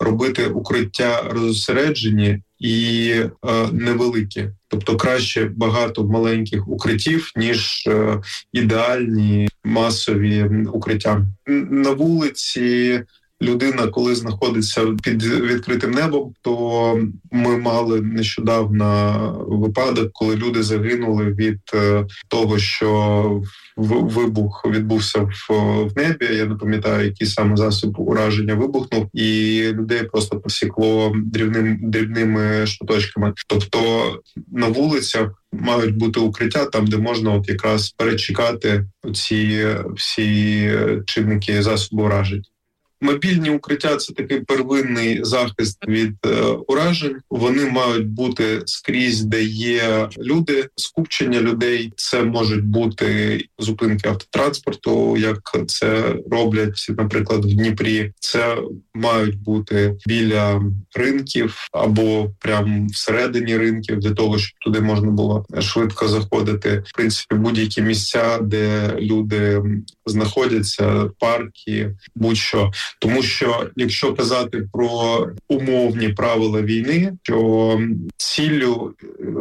робити укриття розосереджені і невеликі. Тобто краще багато маленьких укриттів, ніж ідеальні масові укриття. На вулиці людина, коли знаходиться під відкритим небом, то ми мали нещодавно випадок, коли люди загинули від того, що вибух відбувся в небі. Я не пам'ятаю, який саме засіб ураження вибухнув, і людей просто посікло дрібними шматочками. Тобто на вулицях мають бути укриття там, де можна якраз перечекати ці всі чинники засобу уражень. Мобільні укриття – це такий первинний захист від уражень. Вони мають бути скрізь, де є люди, скупчення людей. Це можуть бути зупинки автотранспорту, як це роблять, наприклад, в Дніпрі. Це мають бути біля ринків або прямо всередині ринків, для того, щоб туди можна було швидко заходити. В принципі, будь-які місця, де люди знаходяться, парки, будь-що. Тому що, якщо казати про умовні правила війни, що ціллю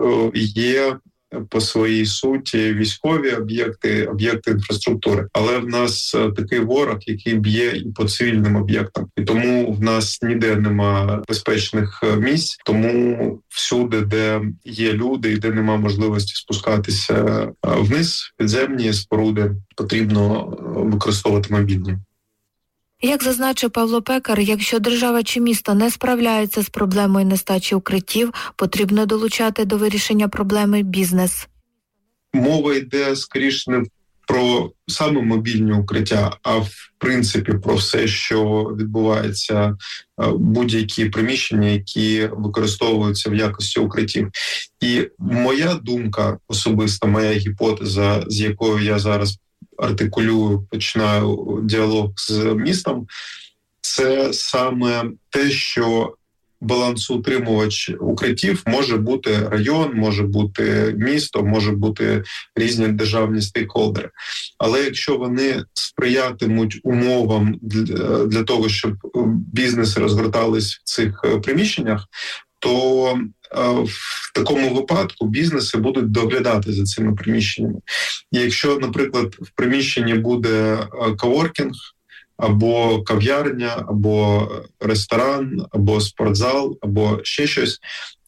є по своїй суті військові об'єкти інфраструктури. Але в нас такий ворог, який б'є і по цивільним об'єктам. І тому в нас ніде нема безпечних місць. Тому всюди, де є люди і де нема можливості спускатися вниз, підземні споруди, потрібно використовувати мобільні. Як зазначив Павло Пекар, якщо держава чи місто не справляються з проблемою нестачі укриттів, потрібно долучати до вирішення проблеми бізнес. Мова йде, скоріше, не про саме мобільні укриття, а в принципі про все, що відбувається, будь-які приміщення, які використовуються в якості укриттів. І моя думка, особиста моя гіпотеза, з якою я зараз артикулюю, починаю діалог з містом, це саме те, що балансоутримувач укриттів може бути район, може бути місто, може бути різні державні стейкхолдери. Але якщо вони сприятимуть умовам для того, щоб бізнеси розгортались в цих приміщеннях, то в такому випадку бізнеси будуть доглядати за цими приміщеннями. І якщо, наприклад, в приміщенні буде коворкінг, або кав'ярня, або ресторан, або спортзал, або ще щось,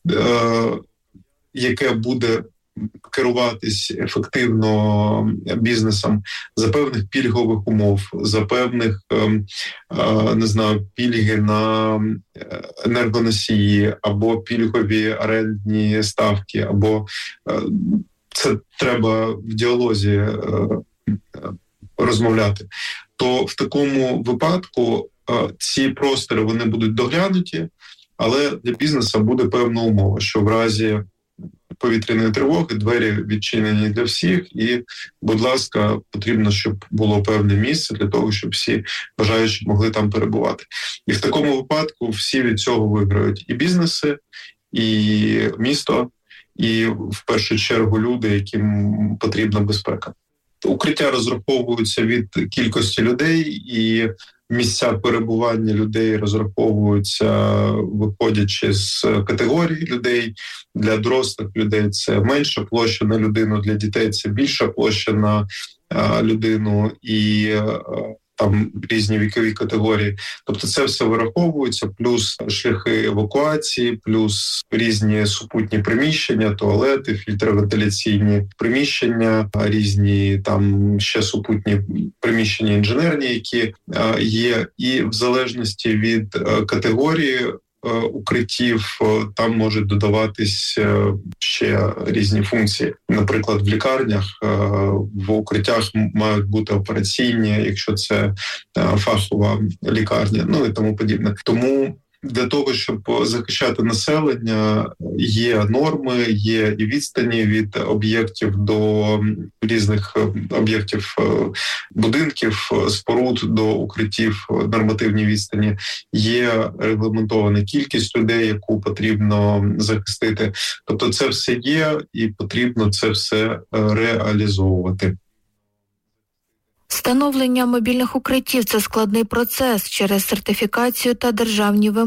яке буде керуватись ефективно бізнесом за певних пільгових умов, за певних, пільги на енергоносії, або пільгові орендні ставки, або це треба в діалозі розмовляти, то в такому випадку ці простори вони будуть доглянуті, але для бізнесу буде певна умова, що в разі повітряної тривоги двері відчинені для всіх, і, будь ласка, потрібно, щоб було певне місце для того, щоб всі бажаючі могли там перебувати. І в такому випадку всі від цього виграють: і бізнеси, і місто, і в першу чергу люди, яким потрібна безпека. Укриття розраховуються від кількості людей, і місця перебування людей розраховуються, виходячи з категорії людей. Для дорослих людей це менша площа на людину, для дітей це більша площа на людину, і там різні вікові категорії. Тобто це все вираховується, плюс шляхи евакуації, плюс різні супутні приміщення, туалети, фільтровентиляційні приміщення, різні там ще супутні приміщення інженерні, які є. І в залежності від категорії укриттів там можуть додаватись ще різні функції. Наприклад, в лікарнях, в укриттях мають бути операційні, якщо це фахова лікарня, і тому подібне. Тому для того, щоб захищати населення, є норми, є і відстані від об'єктів до різних об'єктів, будинків, споруд до укриттів, нормативні відстані, є регламентована кількість людей, яку потрібно захистити. Тобто це все є, і потрібно це все реалізовувати. Встановлення мобільних укриттів – це складний процес через сертифікацію та державні вимоги.